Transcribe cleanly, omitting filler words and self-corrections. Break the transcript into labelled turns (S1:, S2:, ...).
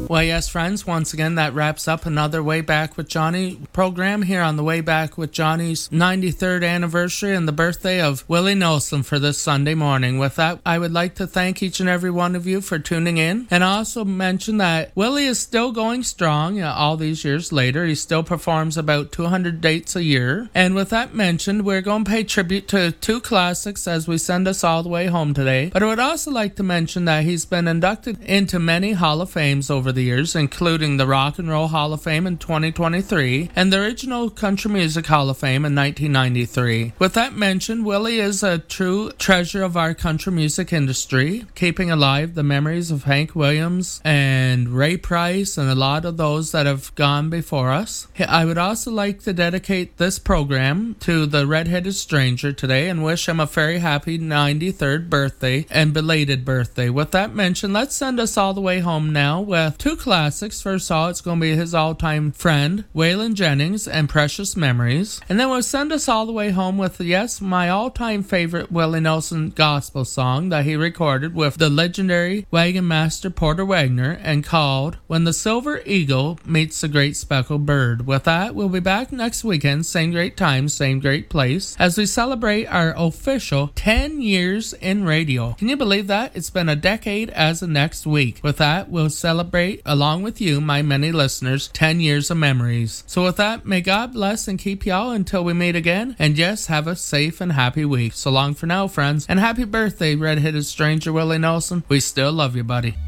S1: Well, yes, friends, once again, that wraps up another Way Back with Johnny program here on the Way Back with Johnny's 93rd anniversary and the birthday of Willie Nelson for this Sunday morning. With that, I would like to thank each and every one of you for tuning in, and also mention that Willie is still going strong all these years later. He still performs about 200 dates a year. And with that mentioned, we're going to pay tribute to two classics as we send us all the way home today. But I would also like to mention that he's been inducted into many Hall of Fames over the years, including the Rock and Roll Hall of Fame in 2023 and the Original Country Music Hall of Fame in 1993. With that mentioned, Willie is a true treasure of our country music industry, keeping alive the memories of Hank Williams and Ray Price and a lot of those that have gone before us. I would also like to dedicate this program to the Red-Headed Stranger today and wish him a very happy 93rd birthday and belated birthday. With that mentioned, let's send us all the way home now with two classics. First of all, it's going to be his all-time friend, Waylon Jennings, and Precious Memories. And then we'll send us all the way home with, yes, my all-time favorite Willie Nelson gospel song that he recorded with the legendary wagon master Porter Wagoner and called When the Silver Eagle Meets the Great Speckled Bird. With that, we'll be back next weekend, same great time, same great place, as we celebrate our official 10 years in radio. Can you believe that? It's been a decade as of next week. With that, we'll celebrate, along with you, my many listeners, 10 years of memories. So with that, may God bless and keep y'all until we meet again. And yes, have a safe and happy week. So long for now, friends. And happy birthday, Red-Headed Stranger Willie Nelson. We still love you, buddy.